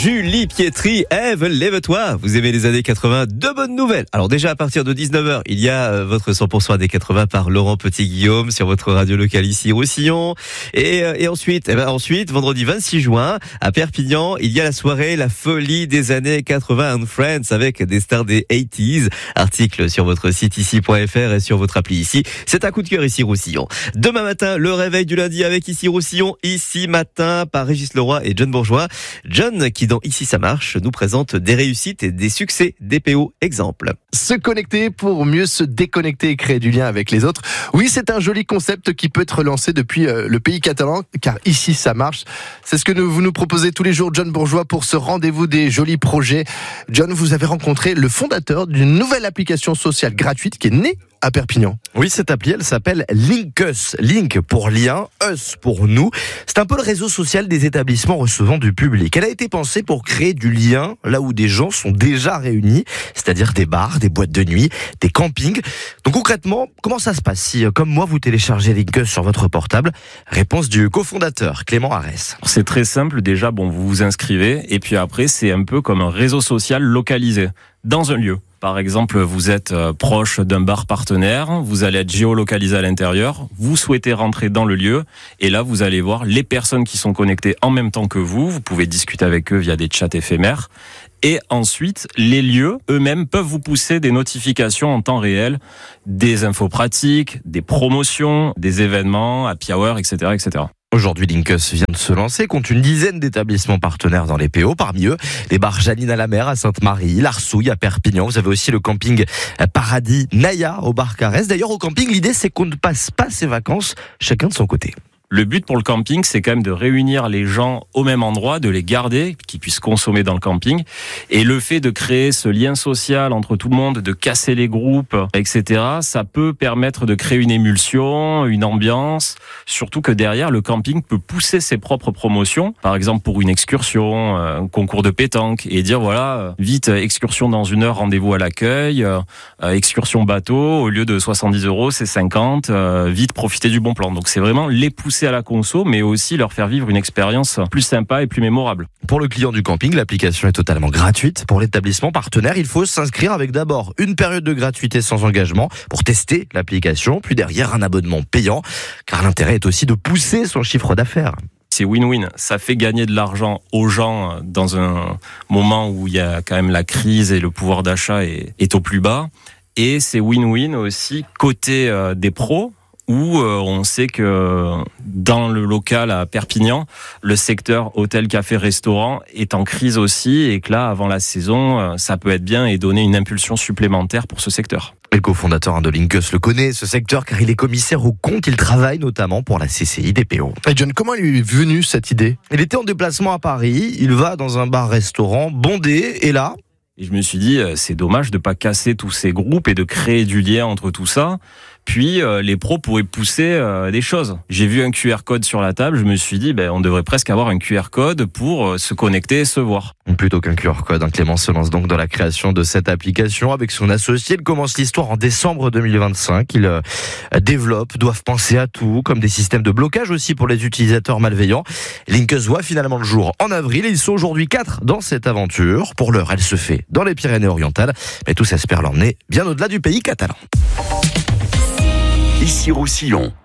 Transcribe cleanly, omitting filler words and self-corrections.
Julie Pietri, Ève, lève-toi. Vous aimez les années 80, deux bonnes nouvelles. Alors déjà, à partir de 19h, il y a votre 100% années 80 par Laurent Petit-Guillaume sur votre radio locale ici, Roussillon. Et ensuite, vendredi 26 juin, à Perpignan, il y a la soirée La Folie des années 80 and Friends avec des stars des 80s. Article sur votre site ici.fr et sur votre appli ici. C'est un coup de cœur ici, Roussillon. Demain matin, le réveil du lundi avec ici, Roussillon, ici matin par Régis Leroy et John Bourgeois. John, qui dans Ici ça marche, nous présente des réussites et des succès DPO exemples. Se connecter pour mieux se déconnecter et créer du lien avec les autres. Oui, c'est un joli concept qui peut être lancé depuis le pays catalan, car ici ça marche. C'est ce que vous nous proposez tous les jours, John Bourgeois, pour ce rendez-vous des jolis projets. John, vous avez rencontré le fondateur d'une nouvelle application sociale gratuite qui est née à Perpignan. Oui, cette appli, elle s'appelle Linkus. Link pour lien, us pour nous. C'est un peu le réseau social des établissements recevant du public. Elle a été pensée pour créer du lien là où des gens sont déjà réunis, c'est-à-dire des bars, des boîtes de nuit, des campings. Donc concrètement, comment ça se passe si, comme moi, vous téléchargez Linkus sur votre portable? Réponse du cofondateur, Clément Arès. C'est très simple. Déjà, vous vous inscrivez et puis après, c'est un peu comme un réseau social localisé dans un lieu. Par exemple, vous êtes proche d'un bar partenaire, vous allez être géolocalisé à l'intérieur, vous souhaitez rentrer dans le lieu, et là, vous allez voir les personnes qui sont connectées en même temps que vous pouvez discuter avec eux via des chats éphémères, et ensuite, les lieux eux-mêmes peuvent vous pousser des notifications en temps réel, des infos pratiques, des promotions, des événements, happy hour, etc., etc. Aujourd'hui, Linkus vient de se lancer, compte une dizaine d'établissements partenaires dans les PO. Parmi eux, les bars Janine à la Mer à Sainte-Marie, l'Arsouille à Perpignan. Vous avez aussi le camping Paradis Naya au bar Carès. D'ailleurs, au camping, l'idée, c'est qu'on ne passe pas ses vacances chacun de son côté. Le but pour le camping, c'est quand même de réunir les gens au même endroit, de les garder, qu'ils puissent consommer dans le camping. Et le fait de créer ce lien social entre tout le monde, de casser les groupes, etc., ça peut permettre de créer une émulsion, une ambiance. Surtout que derrière, le camping peut pousser ses propres promotions. Par exemple, pour une excursion, un concours de pétanque, et dire voilà, vite, excursion dans 1 heure, rendez-vous à l'accueil, excursion bateau, au lieu de 70 €, c'est 50, vite, profitez du bon plan. Donc c'est vraiment les pousser à la conso, mais aussi leur faire vivre une expérience plus sympa et plus mémorable. Pour le client du camping, l'application est totalement gratuite. Pour l'établissement partenaire, il faut s'inscrire avec d'abord une période de gratuité sans engagement pour tester l'application, puis derrière un abonnement payant, car l'intérêt est aussi de pousser son chiffre d'affaires. C'est win-win. Ça fait gagner de l'argent aux gens dans un moment où il y a quand même la crise et le pouvoir d'achat est au plus bas. Et c'est win-win aussi côté des pros, où on sait que dans le local à Perpignan, le secteur hôtel, café, restaurant est en crise aussi, et que là, avant la saison, ça peut être bien et donner une impulsion supplémentaire pour ce secteur. Le cofondateur de Linkus le connaît, ce secteur, car il est commissaire au compte. Il travaille notamment pour la CCI DPO. Et John, comment lui est venue cette idée? Il était en déplacement à Paris, il va dans un bar-restaurant bondé, et là... Et je me suis dit, c'est dommage de pas casser tous ces groupes et de créer du lien entre tout ça. Puis les pros pourraient pousser des choses. J'ai vu un QR code sur la table, je me suis dit, on devrait presque avoir un QR code pour se connecter et se voir. Plutôt qu'un QR code, Clément se lance donc dans la création de cette application avec son associé. Il commence l'histoire en décembre 2025. Ils développent, doivent penser à tout, comme des systèmes de blocage aussi pour les utilisateurs malveillants. Linkus voit finalement le jour en avril. Ils sont aujourd'hui 4 dans cette aventure. Pour l'heure, elle se fait dans les Pyrénées-Orientales. Mais tout s'espère l'emmener bien au-delà du pays catalan. Ici Roussillon.